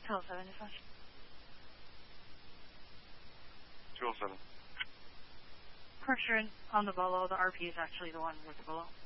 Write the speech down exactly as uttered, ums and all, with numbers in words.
two oh seven, dispatch. two oh seven. Correction, on the Bolo, the R P is actually the one with the Bolo.